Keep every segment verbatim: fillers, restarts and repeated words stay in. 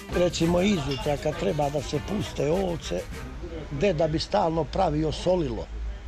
Recimo izutra kad treba da se puste ovce, deda bi stalno pravio solilo,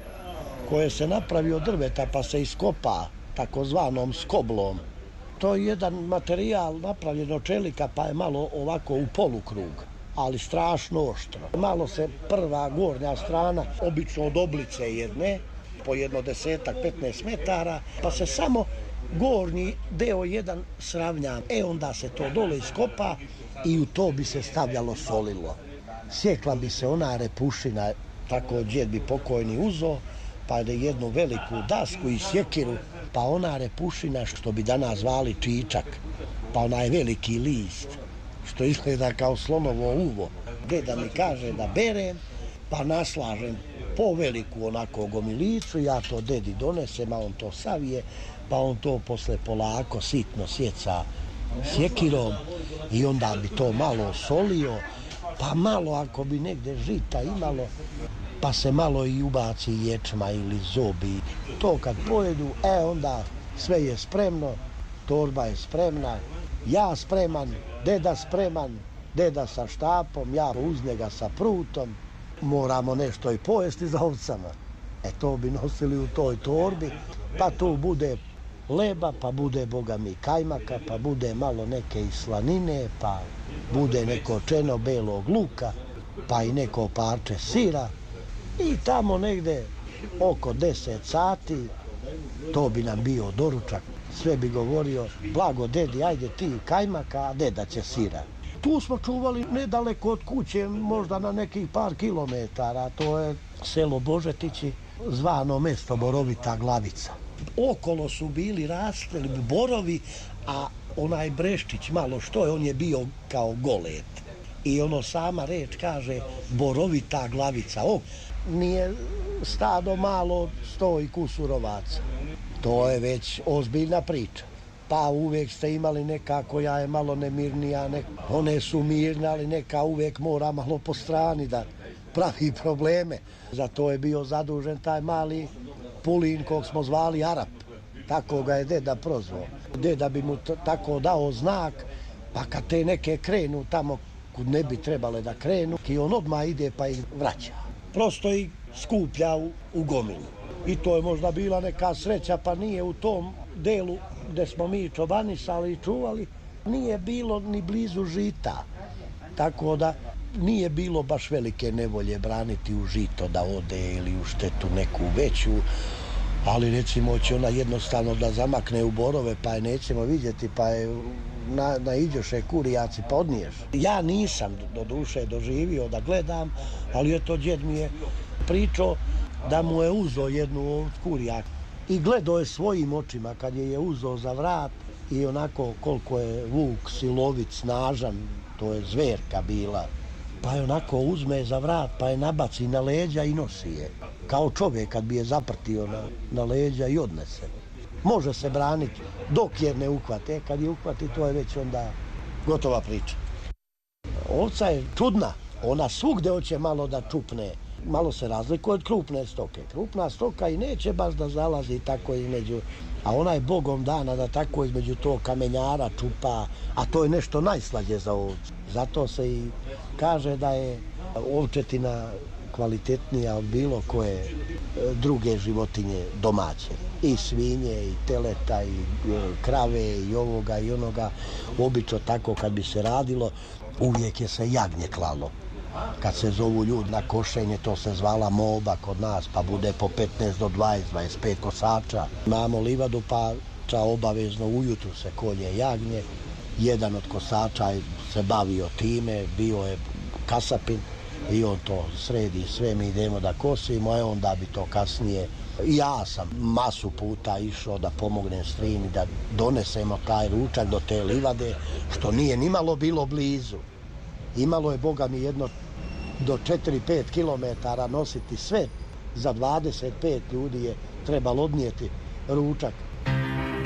koje se napravi od drveta pa se iskopa takozvanom skoblom. To je jedan materijal napravljen od čelika pa je malo ovako u polukrug, ali strašno oštro. Malo se prva gornja strana, obično od oblice jedne, po jedno desetak, petnaest metara, pa se samo gornji deo jedan sravnja. E onda se to dole iskopa i u to bi se stavljalo solilo. Sjekla bi se ona repušina, tako djed bi pokojni uzo, pa je jednu veliku dasku i sjekiru, pa ona repušina što bi danas zvali čičak, pa onaj veliki list, što izgleda kao slonovo uvo. Deda mi kaže da berem, pa naslažem po veliku onako gomilicu, ja to dedi donesem, a on to savije, pa on to posle polako sitno sjeca sjekirom i onda bi to malo solio, pa malo ako bi negde žita imalo, pa se malo i ubaci ječma ili zobi. To kad pojedu, e onda sve je spremno, torba je spremna, ja spreman, deda spreman, deda sa štapom, ja uz njega sa prutom, moramo nešto i pojesti za ovcama. E to bi nosili u toj torbi, pa tu bude leba, pa bude boga mi kajmaka, pa bude malo neke i slanine, pa bude neko čeno belog luka, pa i neko parče sira. I tamo negde oko deset sati, to bi nam bio doručak, sve bi govorio, blago dedi, ajde ti kajmaka, a deda će sira. Tu smo čuvali nedaleko od kuće, možda na nekih par kilometara, to je selo Božetići, zvano mesto Borovita Glavica. Okolo su bili rastli borovi, a onaj Breštić malo što je, on je bio kao golet. I ono sama reč kaže Borovita Glavica. O, nije stado malo sto i kusurovaca. To je već ozbiljna priča. Pa uvijek ste imali neka koja je malo nemirnija, ne, one su mirne, ali neka uvijek mora malo po strani da pravi probleme. Zato je bio zadužen taj mali Pulin kog smo zvali Arap. Tako ga je deda prozvao. Deda bi mu tako dao znak, pa kad te neke krenu tamo kud ne bi trebale da krenu, i on odmah ide pa ih vraća. Prosto ih skuplja u, u gomilu. I to je možda bila neka sreća, pa nije u tom delu gde smo mi čobanisali i čuvali, nije bilo ni blizu žita. Tako da nije bilo baš velike nevolje braniti u žito da ode ili u štetu neku veću, ali recimo će ona jednostavno da zamakne u borove pa je nećemo vidjeti, pa je na, naiđoše kurijaci pa odniješ. Ja nisam do duše doživio da gledam, ali eto djed mi je pričao da mu je uzeo jednu kurijak i gledao je svojim očima kad je je uzeo za vrat i onako koliko je vuk silovit, snažan, to je zverka bila, pa je onako uzme za vrat pa je nabaci na leđa i nosi je. Kao čovjek kad bi je zaprtio na, na leđa i odnese. Može se braniti dok je ne uhvate, kad je uhvati to je već onda gotova priča. Ovca je čudna, ona svugde hoće malo da čupne, malo se razlikuje od krupne stoke. Krupna stoka i neće baš da zalazi tako između, a ona je bogom dana da tako između tog kamenjara čupa, a to je nešto najslađe za ovcu. Zato se i kaže da je ovčetina kvalitetnija od bilo koje druge životinje domaće. I svinje, i teleta, i krave, i ovoga, i onoga. Obično tako kad bi se radilo, uvijek je se jagnje klalo. Kad se zovu ljudi na košenje, to se zvala moba kod nas, pa bude po petnaest do dvadeset, dvadeset pet kosača. Imamo livadu, pa obavezno ujutru se kolje jagnje. Jedan od kosača se bavio time, bio je kasapin i on to sredi sve, mi idemo da kosimo, e onda bi to kasnije. Ja sam masu puta išao da pomognem strini, da donesemo taj ručak do te livade, što nije nimalo bilo blizu. Imalo je, boga mi, jedno do četiri do pet kilometara nositi sve. Za dvadeset pet ljudi je trebalo odnijeti ručak.